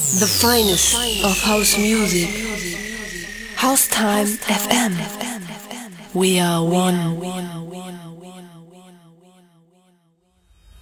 The finest of house music. House Time FM. We are one.